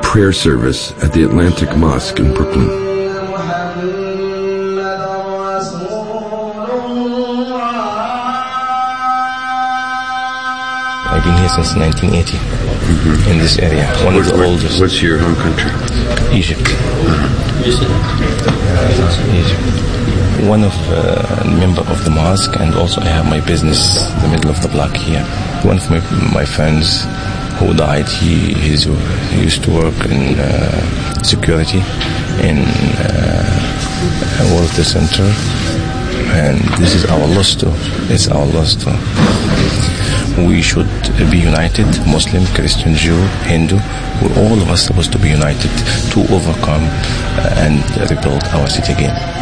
prayer service at the Atlantic Mosque in Brooklyn. I've been here since 1980 in this area. One of the oldest. What's your home country? Egypt. Egypt. One of member of the mosque, and also I have my business in the middle of the block here. One of my friends who died, he used to work in security in World Trade Center, and this is our loss too. It's our loss too. We should be united, Muslim, Christian, Jew, Hindu. We're all of us supposed to be united to overcome and rebuild our city again.